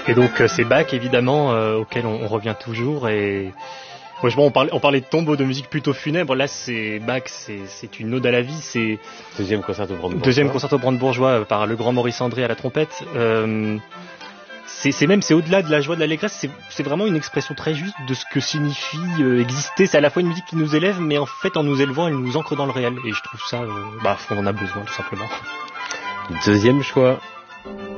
Et donc c'est Bach évidemment auquel on revient toujours. Et ouais, on parlait de tombeau, de musique plutôt funèbre. Là c'est Bach, c'est une ode à la vie. C'est deuxième concerto brandebourgeois par le grand Maurice André à la trompette. C'est au-delà de la joie de l'allégresse, c'est vraiment une expression très juste de ce que signifie exister. C'est à la fois une musique qui nous élève, mais en fait en nous élevant elle nous ancre dans le réel. Et je trouve ça, on en a besoin tout simplement. Deuxième choix.